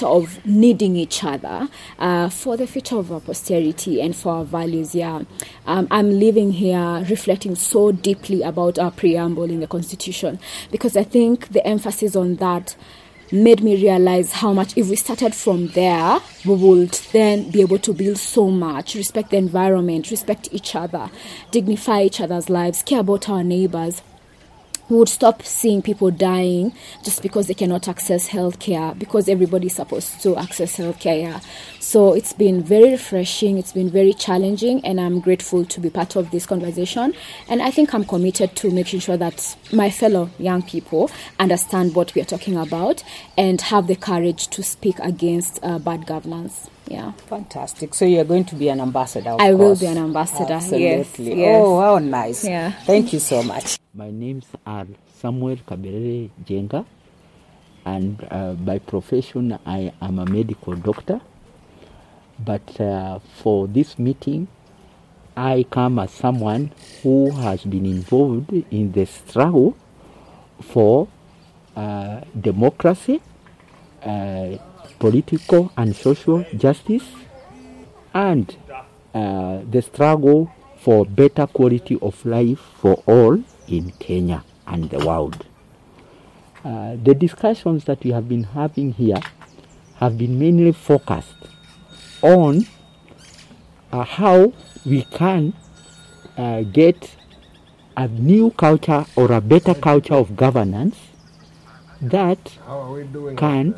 factor of needing each other for the future of our posterity and for our values. I'm living here reflecting so deeply about our preamble in the Constitution, because I think the emphasis on that made me realize how much, if we started from there, we would then be able to build so much, respect the environment, respect each other, dignify each other's lives, care about our neighbors. We would stop seeing people dying just because they cannot access healthcare, because everybody's supposed to access healthcare. So it's been very refreshing, it's been very challenging, and I'm grateful to be part of this conversation. And I think I'm committed to making sure that my fellow young people understand what we are talking about and have the courage to speak against bad governance. Yeah. Fantastic. So you're going to be an ambassador, of I course. will be an ambassador. Absolutely. Yes. Oh, how nice. Yeah. Thank you so much. My names are Samuel Kabirere Jenga, and by profession I am a medical doctor. But for this meeting, I come as someone who has been involved in the struggle for democracy, political and social justice, and the struggle for better quality of life for all in Kenya and the world. The discussions that we have been having here have been mainly focused on how we can get a new culture or a better culture of governance that can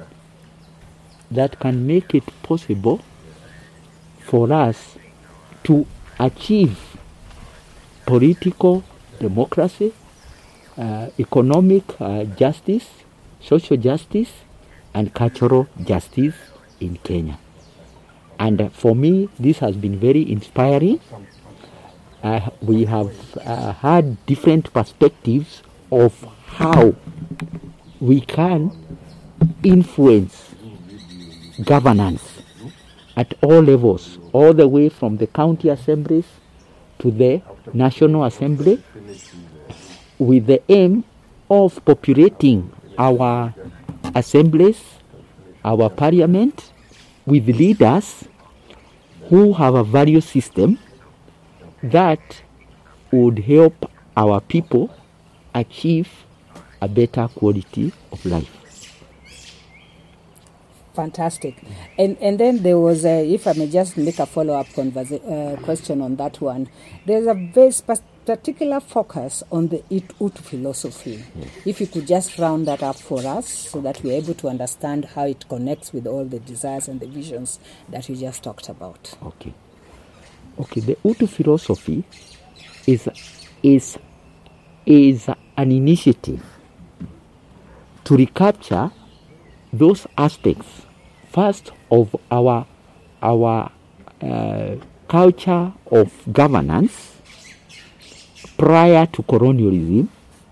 make it possible for us to achieve political democracy, economic justice, social justice, and cultural justice in Kenya. And for me, this has been very inspiring. We have had different perspectives of how we can influence governance at all levels, all the way from the county assemblies to the National Assembly, with the aim of populating our assemblies, our parliament, with leaders who have a value system that would help our people achieve a better quality of life. Fantastic. And then there was, if I may just make a follow-up question on that one, there's a very particular focus on the Utu philosophy. Yes. If you could just round that up for us so that we're able to understand how it connects with all the desires and the visions that you just talked about. Okay, the Utu philosophy is an initiative to recapture those aspects, first, of our culture of governance prior to colonialism,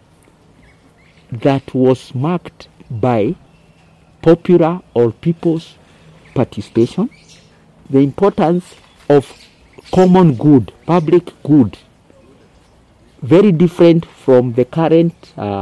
that was marked by popular or people's participation, the importance of common good, public good, very different from the current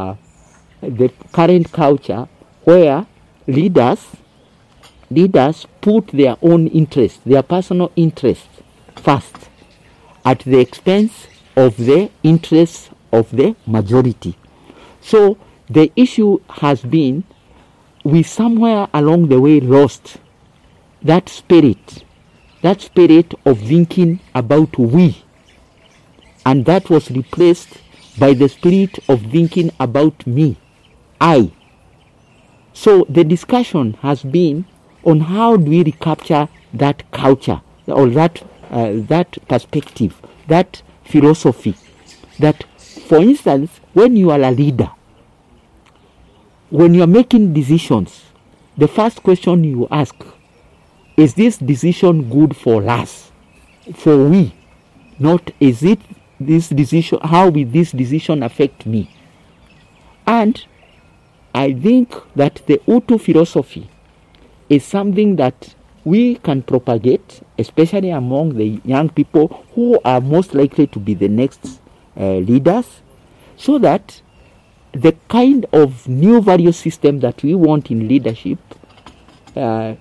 culture, where leaders put their own interest, their personal interest first, at the expense of the interests of the majority. So the issue has been, we somewhere along the way lost that spirit of thinking about we, and that was replaced by the spirit of thinking about me, I. So the discussion has been on how do we recapture that culture, or that perspective, that philosophy, that, for instance, when you are a leader, when you are making decisions, the first question you ask, is this decision good for us, for we? Not, is it this decision, how will this decision affect me? And I think that the Utu philosophy is something that we can propagate, especially among the young people who are most likely to be the next leaders, so that the kind of new value system that we want in leadership